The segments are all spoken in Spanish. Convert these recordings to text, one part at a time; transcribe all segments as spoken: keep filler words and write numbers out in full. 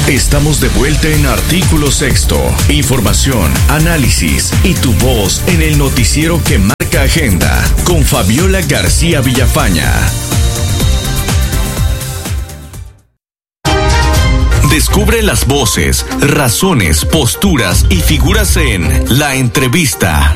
Estamos de vuelta en Artículo Sexto. Información, análisis y tu voz en el noticiero que marca agenda con Fabiola García Villafaña. Descubre las voces, razones, posturas y figuras en La Entrevista.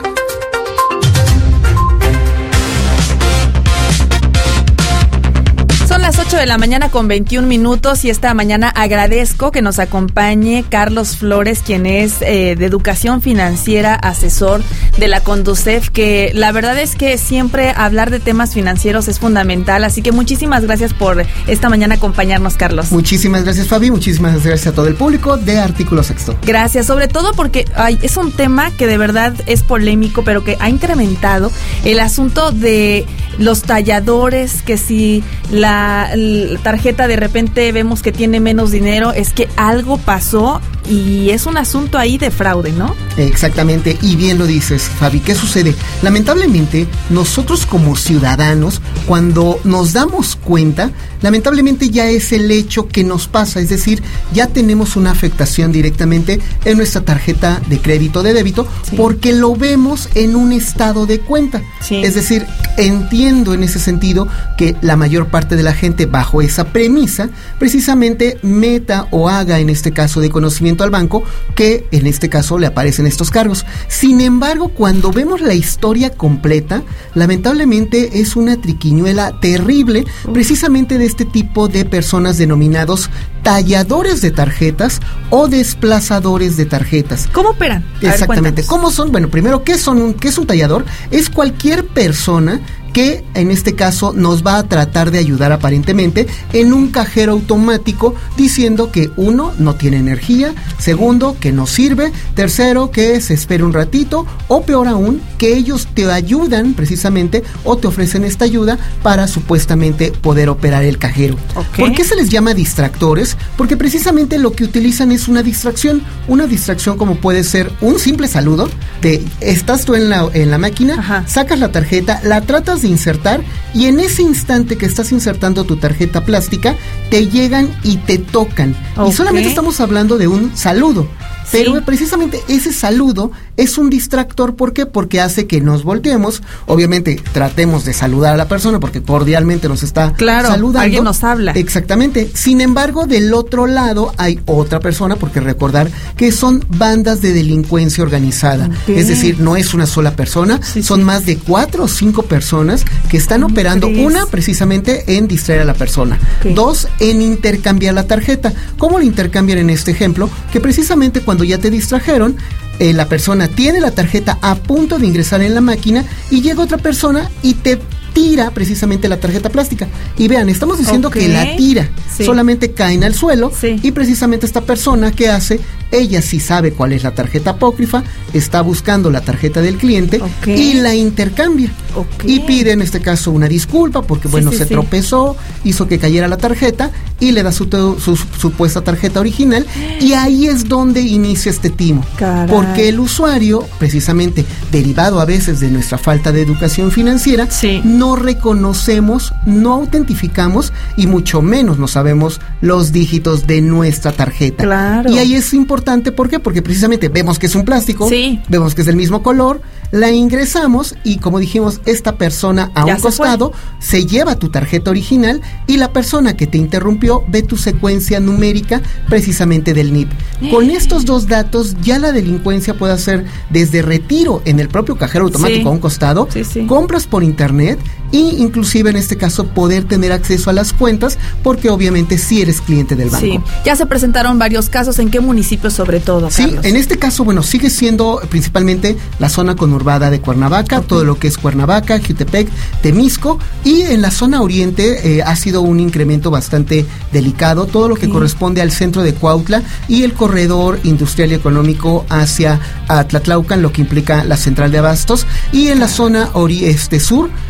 Son las ocho de la mañana con veintiún minutos y esta mañana agradezco que nos acompañe Carlos Flores, quien es eh, de Educación Financiera, asesor de la Conducef, que la verdad es que siempre hablar de temas financieros es fundamental, así que muchísimas gracias por esta mañana acompañarnos, Carlos. Muchísimas gracias, Fabi, muchísimas gracias a todo el público de Artículo Sexto. Gracias, sobre todo porque ay, es un tema que de verdad es polémico, pero que ha incrementado el asunto de los talladores, que si la La tarjeta de repente vemos que tiene menos dinero, es que algo pasó y es un asunto ahí de fraude, ¿no? Exactamente, y bien lo dices, Fabi. ¿Qué sucede? Lamentablemente, nosotros como ciudadanos, cuando nos damos cuenta, lamentablemente ya es el hecho que nos pasa, es decir, ya tenemos una afectación directamente en nuestra tarjeta de crédito o de débito, sí, porque lo vemos en un estado de cuenta. Sí. Es decir, entiendo en ese sentido que la mayor parte de la gente, bajo esa premisa, precisamente meta o haga en este caso de conocimiento al banco que en este caso le aparecen estos cargos. Sin embargo, cuando vemos la historia completa, lamentablemente es una triquiñuela terrible, precisamente de este tipo de personas denominados talladores de tarjetas o desplazadores de tarjetas. ¿Cómo operan? Exactamente. ¿Cómo son? Bueno, primero, ¿qué son un, qué es un tallador? Es cualquier persona que en este caso nos va a tratar de ayudar aparentemente en un cajero automático, diciendo que uno, no tiene energía, segundo, que no sirve, tercero, que se espere un ratito, o peor aún, que ellos te ayudan precisamente o te ofrecen esta ayuda para supuestamente poder operar el cajero. Okay. ¿Por qué se les llama distractores? Porque precisamente lo que utilizan es una distracción, una distracción como puede ser un simple saludo, de estás tú en la, en la máquina, ajá, sacas la tarjeta, la tratas de insertar y en ese instante que estás insertando tu tarjeta plástica te llegan y te tocan. Okay. Y solamente estamos hablando de un saludo. Pero sí, precisamente ese saludo es un distractor. ¿Por qué? Porque hace que nos volteemos. Obviamente tratemos de saludar a la persona porque cordialmente nos está claro, saludando. Alguien nos habla. Exactamente. Sin embargo, del otro lado hay otra persona, porque recordar que son bandas de delincuencia organizada. Okay. Es decir, no es una sola persona, sí, son sí. más de cuatro o cinco personas que están ¿Cómo operando. Crees? Una, precisamente en distraer a la persona. Okay. Dos, en intercambiar la tarjeta. ¿Cómo lo intercambian en este ejemplo? Que precisamente cuando Cuando ya te distrajeron, eh, la persona tiene la tarjeta a punto de ingresar en la máquina y llega otra persona y te tira precisamente la tarjeta plástica. Y vean, estamos diciendo okay. que la tira, sí. solamente caen al suelo, sí. y precisamente esta persona, ¿qué hace? Ella sí sabe cuál es la tarjeta apócrifa, está buscando la tarjeta del cliente, okay. y la intercambia. Okay. Y pide en este caso una disculpa porque, bueno, sí, sí, se sí. tropezó, hizo que cayera la tarjeta y le da su, su, su supuesta tarjeta original, y ahí es donde inicia este timo. Caray. Porque el usuario, precisamente derivado a veces de nuestra falta de educación financiera, sí. no reconocemos, no autentificamos y mucho menos no sabemos los dígitos de nuestra tarjeta. Claro. Y ahí es importante, ¿por qué? Porque precisamente vemos que es un plástico, sí. vemos que es del mismo color, la ingresamos y, como dijimos, esta persona a ya un costado se, se lleva tu tarjeta original y la persona que te interrumpió ve tu secuencia numérica precisamente del N I P. Con estos dos datos ya la delincuencia puede hacer desde retiro en el propio cajero automático sí. a un costado, sí, sí. compras por internet e inclusive en este caso poder tener acceso a las cuentas, porque obviamente sí eres cliente del banco. Sí, ya se presentaron varios casos. ¿En qué municipios sobre todo, Sí, Carlos? En este caso, bueno, sigue siendo principalmente la zona conurbada de Cuernavaca, okay. todo lo que es Cuernavaca, Jutepec, Temisco, y en la zona oriente eh, ha sido un incremento bastante delicado, todo lo que okay. corresponde al centro de Cuautla y el corredor industrial y económico hacia Tlatlaucan, lo que implica la central de abastos, y en la zona ori- este sur, que estamos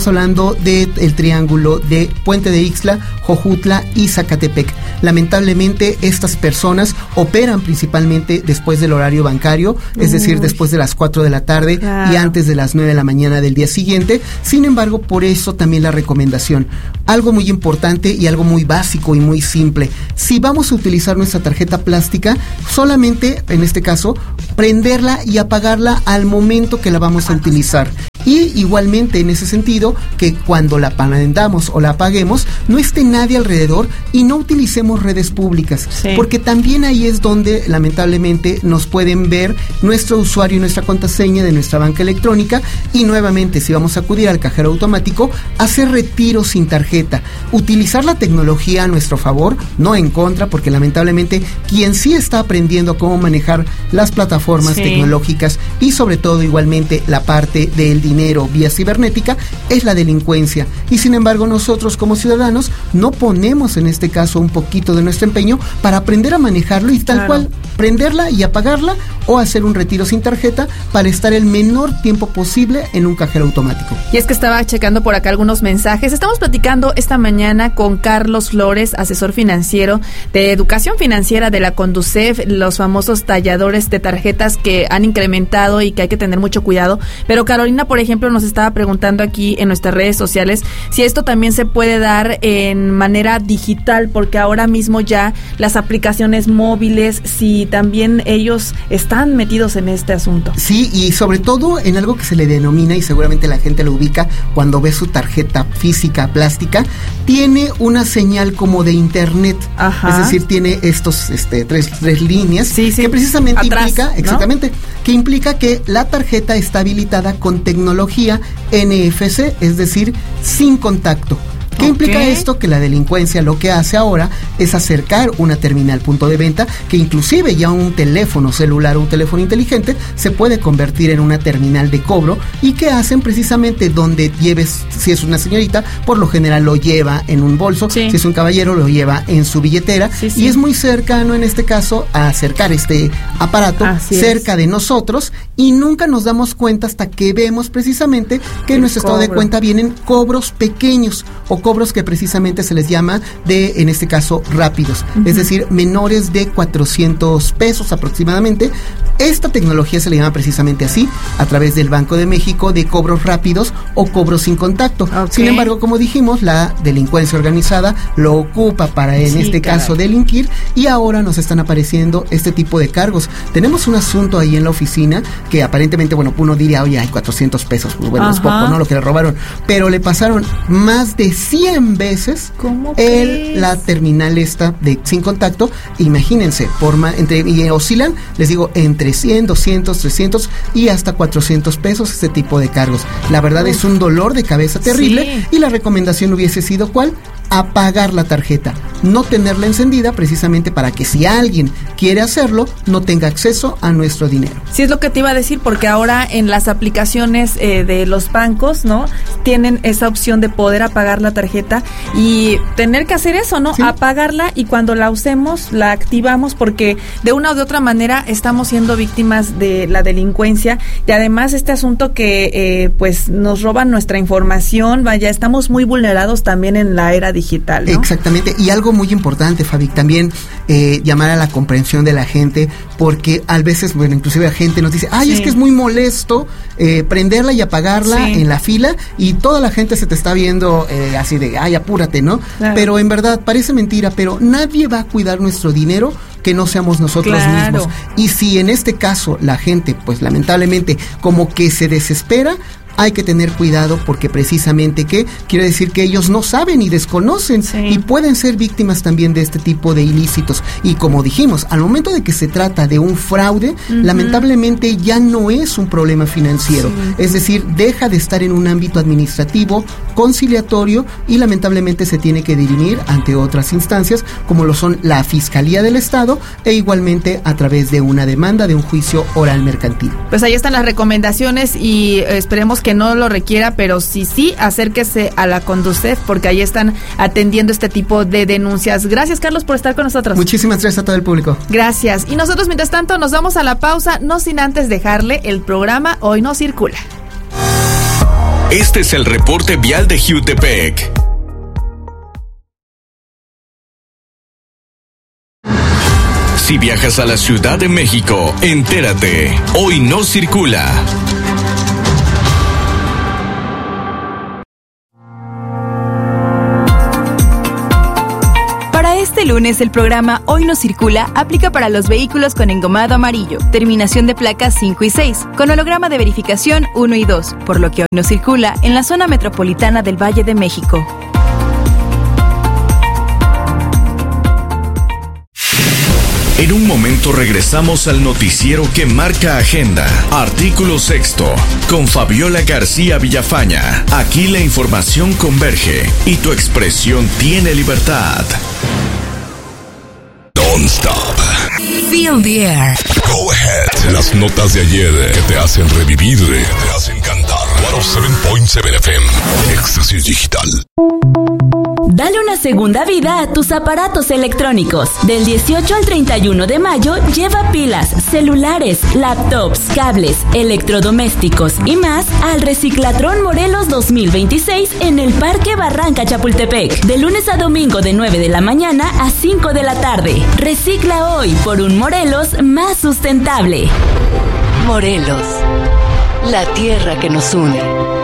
estamos hablando del triángulo de Puente de Ixtla, Jojutla y Zacatepec. Lamentablemente estas personas operan principalmente después del horario bancario, es Uy. decir, después de las cuatro de la tarde claro. y antes de las nueve de la mañana del día siguiente. Sin embargo, por eso también la recomendación, algo muy importante y algo muy básico y muy simple. Si vamos a utilizar nuestra tarjeta plástica, solamente, en este caso, prenderla y apagarla al momento que la vamos a utilizar. Y igualmente en ese sentido, que cuando la prendamos o la apaguemos, no esté nadie alrededor y no utilicemos redes públicas, sí. porque también ahí es donde lamentablemente nos pueden ver nuestro usuario y nuestra contraseña de nuestra banca electrónica, y nuevamente si vamos a acudir al cajero automático, hacer retiros sin tarjeta, utilizar la tecnología a nuestro favor, no en contra, porque lamentablemente quien sí está aprendiendo cómo manejar las plataformas sí. tecnológicas y sobre todo igualmente la parte del dinero dinero vía cibernética es la delincuencia, y sin embargo nosotros como ciudadanos no ponemos en este caso un poquito de nuestro empeño para aprender a manejarlo y tal claro. cual prenderla y apagarla o hacer un retiro sin tarjeta para estar el menor tiempo posible en un cajero automático. Y es que estaba checando por acá algunos mensajes. Estamos platicando esta mañana con Carlos Flores, asesor financiero de educación financiera de la Conducef, los famosos talladores de tarjetas que han incrementado y que hay que tener mucho cuidado. Pero Carolina, por ejemplo, nos estaba preguntando aquí en nuestras redes sociales si esto también se puede dar en manera digital, porque ahora mismo ya las aplicaciones móviles, si también ellos están metidos en este asunto. Sí, y sobre todo en algo que se le denomina, y seguramente la gente lo ubica cuando ve su tarjeta física plástica, tiene una señal como de internet. Ajá. Es decir, tiene estos este, tres, tres líneas sí, sí. que precisamente Atrás, implica, ¿no? exactamente, que implica que la tarjeta está habilitada con tecnología N F C, es decir, sin contacto. ¿Qué okay. implica esto? Que la delincuencia lo que hace ahora es acercar una terminal punto de venta, que inclusive ya un teléfono celular o un teléfono inteligente se puede convertir en una terminal de cobro, y que hacen precisamente donde lleves, si es una señorita, por lo general lo lleva en un bolso, sí. si es un caballero lo lleva en su billetera, sí, sí. y es muy cercano en este caso a acercar este aparato Así cerca es. de nosotros, y nunca nos damos cuenta hasta que vemos precisamente que en nuestro cobro. estado de cuenta vienen cobros pequeños o cobros que precisamente se les llama de, en este caso, rápidos, uh-huh. es decir, menores de cuatrocientos pesos aproximadamente. Esta tecnología se le llama precisamente así, a través del Banco de México, de cobros rápidos o cobros sin contacto. Okay. Sin embargo, como dijimos, la delincuencia organizada lo ocupa para, en sí, este caray. caso, delinquir, y ahora nos están apareciendo este tipo de cargos. Tenemos un asunto ahí en la oficina que aparentemente, bueno, uno diría, oye, hay cuatrocientos pesos, pues bueno, Ajá. es poco, ¿no? Lo que le robaron, pero le pasaron más de cien veces el, la terminal esta de sin contacto. Imagínense, por ma, entre, y oscilan, les digo, entre cien, doscientos, trescientos y hasta cuatrocientos pesos este tipo de cargos. La verdad Uf. es un dolor de cabeza terrible, sí. y la recomendación hubiese sido ¿cuál? Apagar la tarjeta, no tenerla encendida, precisamente para que si alguien quiere hacerlo, no tenga acceso a nuestro dinero. Sí, es lo que te iba a decir, porque ahora en las aplicaciones eh, de los bancos, ¿no? Tienen esa opción de poder apagar la tarjeta y tener que hacer eso, ¿no? Sí. Apagarla, y cuando la usemos, la activamos, porque de una o de otra manera estamos siendo víctimas de la delincuencia, y además este asunto que eh, pues nos roban nuestra información, vaya, estamos muy vulnerados también en la era digital, ¿no? Exactamente, y algo muy importante, Fabi, también eh, llamar a la comprensión de la gente, porque a veces, bueno, inclusive la gente nos dice, ay, sí. es que es muy molesto eh, prenderla y apagarla sí. en la fila, y toda la gente se te está viendo eh, así de, ay, apúrate, ¿no? Claro. Pero en verdad parece mentira, pero nadie va a cuidar nuestro dinero que no seamos nosotros claro. mismos. Y si en este caso la gente, pues lamentablemente, como que se desespera, hay que tener cuidado, porque precisamente que quiere decir que ellos no saben y desconocen sí. y pueden ser víctimas también de este tipo de ilícitos. Y como dijimos, al momento de que se trata de un fraude, uh-huh. lamentablemente ya no es un problema financiero, sí. es decir, deja de estar en un ámbito administrativo, conciliatorio, y lamentablemente se tiene que dirimir ante otras instancias como lo son la Fiscalía del Estado, e igualmente a través de una demanda de un juicio oral mercantil. Pues ahí están las recomendaciones, y esperemos que no lo requiera, pero sí, sí, acérquese a la Conducef, porque ahí están atendiendo este tipo de denuncias. Gracias, Carlos, por estar con nosotros. Muchísimas gracias a todo el público. Gracias. Y nosotros, mientras tanto, nos vamos a la pausa, no sin antes dejarle el programa Hoy No Circula. Este es el reporte vial de Jiutepec. Si viajas a la Ciudad de México, entérate. Hoy no circula. Este lunes el programa Hoy no circula aplica para los vehículos con engomado amarillo, terminación de placas cinco y seis, con holograma de verificación uno y dos, por lo que hoy no circula en la zona metropolitana del Valle de México. En un momento regresamos al noticiero que marca agenda. Artículo sexto, con Fabiola García Villafaña. Aquí la información converge y tu expresión tiene libertad. Don't stop. Feel the air. Go ahead. Las notas de ayer que te hacen revivir, que te hacen cantar. ciento siete punto siete F M. Éxtasis Digital. Dale una segunda vida a tus aparatos electrónicos. Del dieciocho al treinta y uno de mayo, lleva pilas, celulares, laptops, cables, electrodomésticos y más al Reciclatrón Morelos dos mil veintiséis en el Parque Barranca Chapultepec. De lunes a domingo de nueve de la mañana a cinco de la tarde. Recicla hoy por un Morelos más sustentable. Morelos, la tierra que nos une.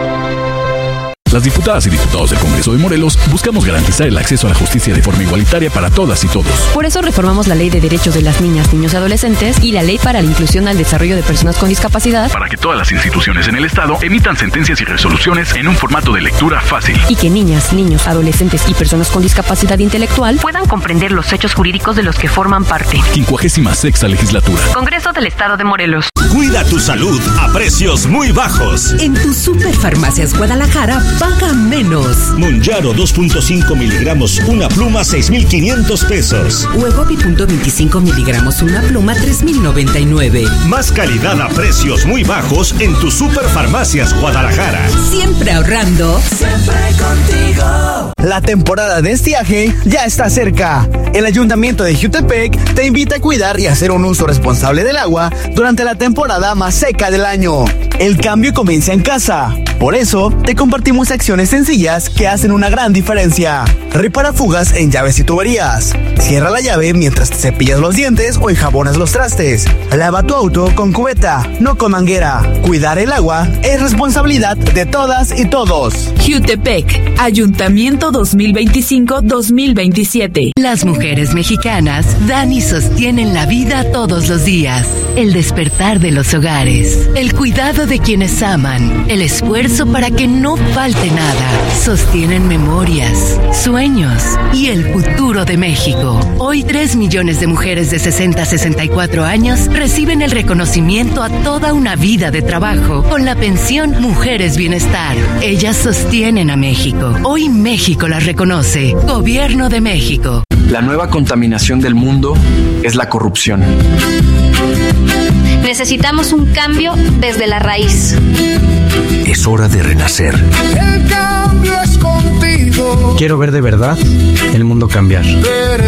Las diputadas y diputados del Congreso de Morelos buscamos garantizar el acceso a la justicia de forma igualitaria para todas y todos. Por eso reformamos la Ley de Derechos de las Niñas, Niños y Adolescentes y la Ley para la Inclusión al Desarrollo de Personas con Discapacidad, para que todas las instituciones en el Estado emitan sentencias y resoluciones en un formato de lectura fácil. Y que niñas, niños, adolescentes y personas con discapacidad intelectual puedan comprender los hechos jurídicos de los que forman parte. Quincuagésima sexta legislatura. Congreso del Estado de Morelos. Cuida tu salud a precios muy bajos. En tu Superfarmacias Guadalajara, paga menos. Monjaro dos punto cinco miligramos, una pluma, seis mil quinientos pesos. Huevopi punto veinticinco miligramos, una pluma, tres mil noventa y nueve. Más calidad a precios muy bajos en tu Superfarmacias Guadalajara. Siempre ahorrando. Siempre contigo. La temporada de estiaje ya está cerca. El Ayuntamiento de Jiutepec te invita a cuidar y hacer un uso responsable del agua durante la temporada más seca del año. El cambio comienza en casa. Por eso, te compartimos acciones sencillas que hacen una gran diferencia. Repara fugas en llaves y tuberías. Cierra la llave mientras te cepillas los dientes o enjabonas los trastes. Lava tu auto con cubeta, no con manguera. Cuidar el agua es responsabilidad de todas y todos. Jiutepec, Ayuntamiento dos mil veinticinco dos mil veintisiete. Las mujeres mexicanas dan y sostienen la vida todos los días. El despertar de los hogares, el cuidado de quienes aman, el esfuerzo para que no falte nada. Sostienen memorias, sueños y el futuro de México. Hoy tres millones de mujeres de sesenta a sesenta y cuatro años reciben el reconocimiento a toda una vida de trabajo con la pensión Mujeres Bienestar. Ellas sostienen a México. Hoy México las reconoce. Gobierno de México. La nueva contaminación del mundo es la corrupción. Necesitamos un cambio desde la raíz. Es hora de renacer. El cambio es contigo. Quiero ver de verdad el mundo cambiar.